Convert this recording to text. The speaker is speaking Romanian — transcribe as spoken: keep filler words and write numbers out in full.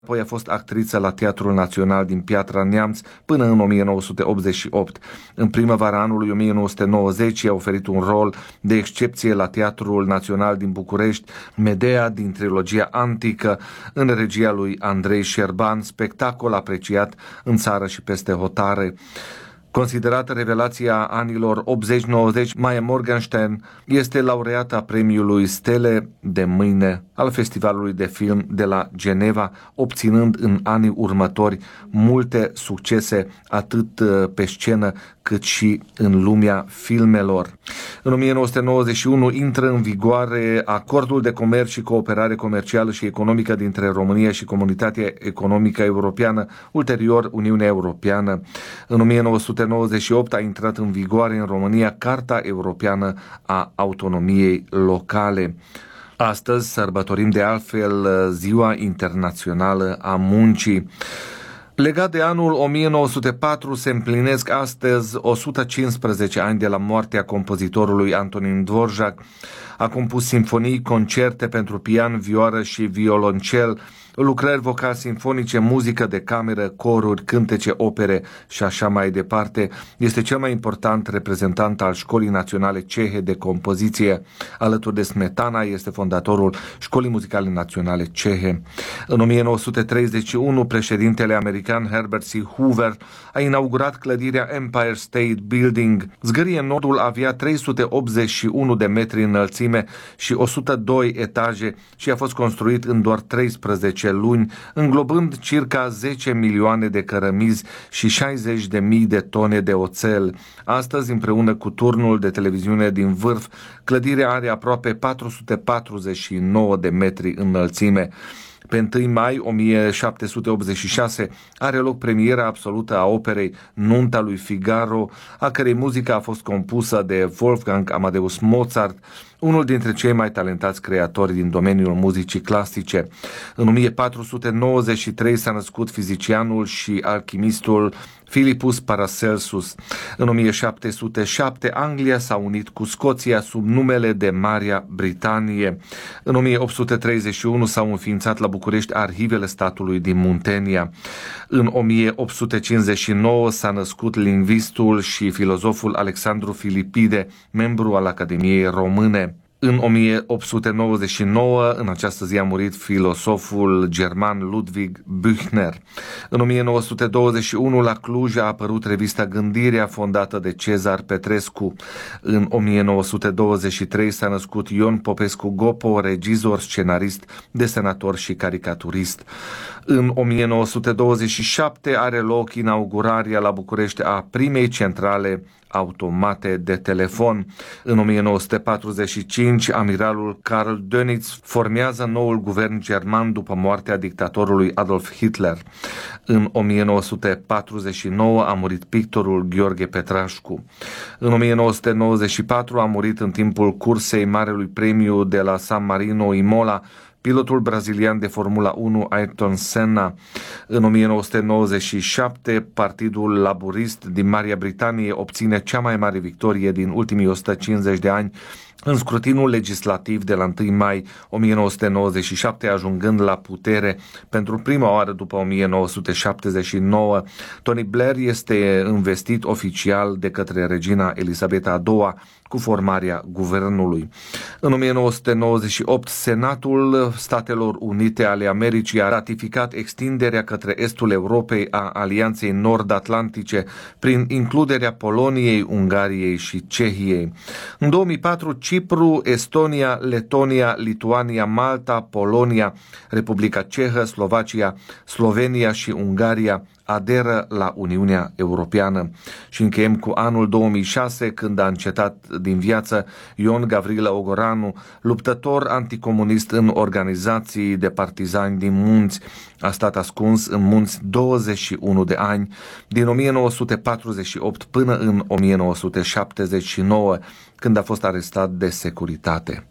Apoi a fost actriță la Teatrul Național din Piatra Neamț până în o mie nouă sute optzeci și opt. În primăvara anului o mie nouă sute nouăzeci i-a oferit un rol de excepție la Teatrul Național din București, Medea din trilogia antică, în regia lui Andrei Șerban, spectacol apreciat în țară și peste hotare. Considerată revelația anilor optzeci nouăzeci, Maya Morgenstern este laureata premiului Stele de Mâine al Festivalului de Film de la Geneva, obținând în anii următori multe succese atât pe scenă cât și în lumea filmelor. În o mie nouă sute nouăzeci și unu intră în vigoare Acordul de Comerț și Cooperare Comercială și Economică dintre România și Comunitatea Economică Europeană, ulterior Uniunea Europeană. În o mie nouă sute nouăzeci și opt a intrat în vigoare în România Carta Europeană a Autonomiei Locale. Astăzi sărbătorim de altfel Ziua Internațională a Muncii. Legat de anul o mie nouă sute patru, se împlinesc astăzi o sută cincisprezece ani de la moartea compozitorului Antonin Dvorak. A compus simfonii, concerte pentru pian, vioară și violoncel, lucrări vocal-sinfonice, muzică de cameră, coruri, cântece, opere și așa mai departe. Este cel mai important reprezentant al Școlii Naționale Cehe de compoziție. Alături de Smetana este fondatorul Școlii Muzicale Naționale Cehe. În o mie nouă sute treizeci și unu, președintele american Herbert C. Hoover a inaugurat clădirea Empire State Building. Zgârie nodul avea trei sute optzeci și unu de metri înălțime și o sută doi etaje și a fost construit în doar treisprezece luni, înglobând circa zece milioane de cărămizi și șaizeci de mii de tone de oțel. Astăzi, împreună cu turnul de televiziune din vârf, clădirea are aproape patru sute patruzeci și nouă de metri înălțime. Pe întâi mai o mie șapte sute optzeci și șase are loc premiera absolută a operei Nunta lui Figaro, a cărei muzică a fost compusă de Wolfgang Amadeus Mozart, unul dintre cei mai talentați creatori din domeniul muzicii clasice. În o mie patru sute nouăzeci și trei s-a născut fizicianul și alchimistul Philippus Paracelsus. În o mie șapte sute șapte Anglia s-a unit cu Scoția sub numele de Marea Britanie. În o mie opt sute treizeci și unu s-au înființat la București arhivele statului din Muntenia. În o mie opt sute cincizeci și nouă s-a născut lingvistul și filozoful Alexandru Filipide, membru al Academiei Române. În o mie opt sute nouăzeci și nouă, în această zi a murit filosoful german Ludwig Büchner. În o mie nouă sute douăzeci și unu, la Cluj a apărut revista Gândirea, fondată de Cezar Petrescu. În o mie nouă sute douăzeci și trei s-a născut Ion Popescu Gopo, regizor, scenarist, desenator și caricaturist. În o mie nouă sute douăzeci și șapte are loc inaugurarea la București a primei centrale automate de telefon. În o mie nouă sute patruzeci și cinci, amiralul Karl Dönitz formează noul guvern german după moartea dictatorului Adolf Hitler. În o mie nouă sute patruzeci și nouă a murit pictorul Gheorghe Petrașcu. În o mie nouă sute nouăzeci și patru a murit în timpul cursei Marelui Premiu de la San Marino Imola pilotul brazilian de Formula unu Ayrton Senna. În o mie nouă sute nouăzeci și șapte, Partidul Laburist din Marea Britanie obține cea mai mare victorie din ultimii o sută cincizeci de ani în scrutinul legislativ de la întâi mai o mie nouă sute nouăzeci și șapte, ajungând la putere pentru prima oară după o mie nouă sute șaptezeci și nouă. Tony Blair este investit oficial de către regina Elisabeta a doua cu formarea guvernului. În o mie nouă sute nouăzeci și opt, Senatul Statelor Unite ale Americii a ratificat extinderea către estul Europei a Alianței Nord-Atlantice prin includerea Poloniei, Ungariei și Cehiei. În două mii patru, Cipru, Estonia, Letonia, Lituania, Malta, Polonia, Republica Cehă, Slovacia, Slovenia și Ungaria aderă la Uniunea Europeană. Și încheiem cu anul două mii șase, când a încetat din viață Ion Gavrilă Ogoranu, luptător anticomunist în organizații de partizani din munți. A stat ascuns în munți douăzeci și unu de ani, din o mie nouă sute patruzeci și opt până în o mie nouă sute șaptezeci și nouă, când a fost arestat de securitate.